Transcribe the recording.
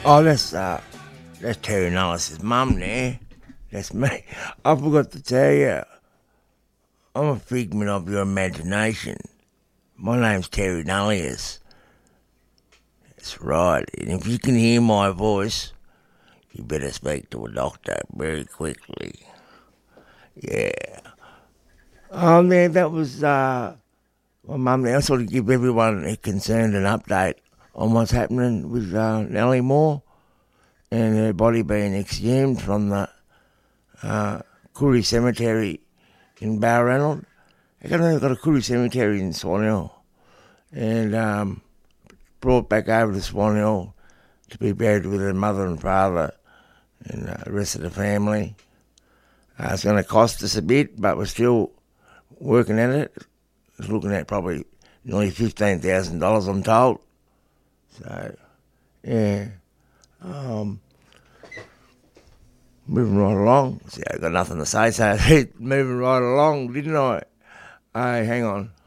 Oh, that's Terry Nullis' mum there. That's me. I forgot to tell you, I'm a figment of your imagination. My name's Terry Nullius. That's right. And if you can hear my voice, you better speak to a doctor very quickly. Yeah. That was my mum there. I sort of give everyone concerned an update on what's happening with Nellie Moore and her body being exhumed from the Koori Cemetery in Balranald. They've got a Koori Cemetery in Swan Hill, and brought back over to Swan Hill to be buried with her mother and father and the rest of the family. It's going to cost us a bit, but we're still working at it. It's looking at probably nearly $15,000, I'm told. So, yeah. Moving right along. See, I got nothing to say, so moving right along, didn't I? Hey, hang on.